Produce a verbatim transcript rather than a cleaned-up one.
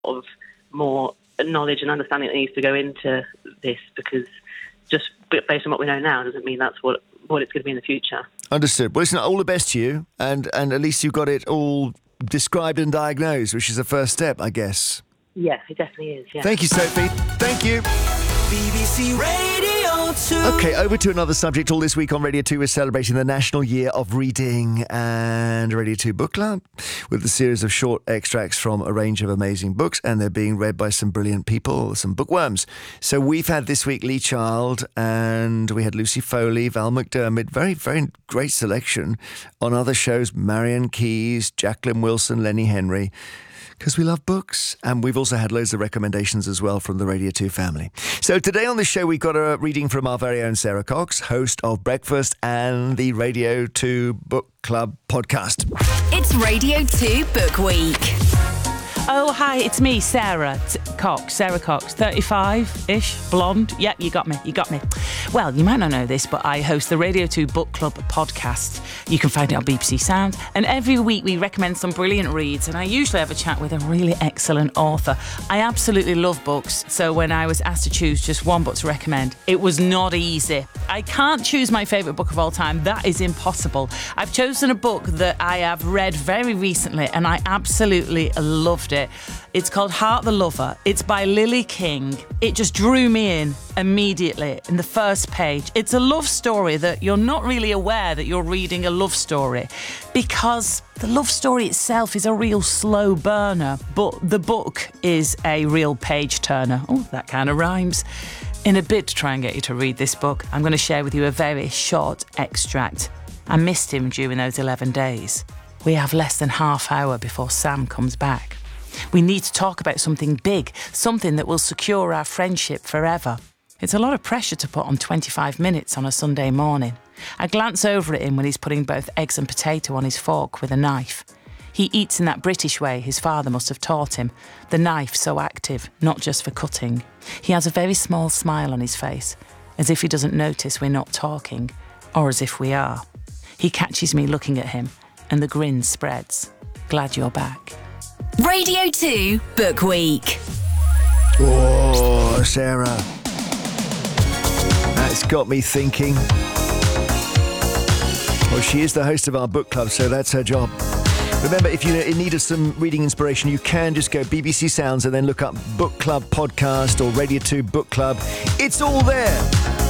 of more knowledge and understanding that needs to go into this, because just based on what we know now doesn't mean that's what, what it's going to be in the future. Understood. Well, listen, all the best to you, and, and at least you've got it all described and diagnosed, which is the first step, I guess. Yeah, it definitely is, yeah. Thank you, Sophie. Thank you. B B C Radio two. Okay, over to another subject. All this week on Radio two, we're celebrating the National Year of Reading, and Radio two Book Club with a series of short extracts from a range of amazing books, and they're being read by some brilliant people, some bookworms. So we've had this week Lee Child, and we had Lucy Foley, Val McDermid, very, very great selection. On other shows, Marian Keyes, Jacqueline Wilson, Lenny Henry, because we love books. And we've also had loads of recommendations as well from the Radio two family. So today on the show, we've got a reading from our very own Sarah Cox, host of Breakfast and the Radio two Book Club podcast. It's Radio two Book Week. Oh, hi, it's me, Sarah T- Cox, Sarah Cox, thirty-five-ish, blonde. Yep, you got me, you got me. Well, you might not know this, but I host the Radio two Book Club podcast. You can find it on B B C Sound. And every week we recommend some brilliant reads, and I usually have a chat with a really excellent author. I absolutely love books, so when I was asked to choose just one book to recommend, it was not easy. I can't choose my favourite book of all time. That is impossible. I've chosen a book that I have read very recently, and I absolutely loved it. It's called Heart the Lover. It's by Lily King. It just drew me in immediately in the first page. It's a love story that you're not really aware that you're reading a love story, because the love story itself is a real slow burner, but the book is a real page turner. Oh, that kind of rhymes. In a bid to try and get you to read this book, I'm going to share with you a very short extract. I missed him during those eleven days. We have less than half hour before Sam comes back. We need to talk about something big, something that will secure our friendship forever. It's a lot of pressure to put on twenty-five minutes on a Sunday morning. I glance over at him when he's putting both eggs and potato on his fork with a knife. He eats in that British way his father must have taught him, the knife so active, not just for cutting. He has a very small smile on his face, as if he doesn't notice we're not talking, or as if we are. He catches me looking at him, and the grin spreads. Glad you're back. Radio two Book Week. Oh, Sarah. That's got me thinking. Well, she is the host of our book club, so that's her job. Remember, if you're in need of some reading inspiration, you can just go B B C Sounds and then look up Book Club Podcast or Radio two Book Club. It's all there.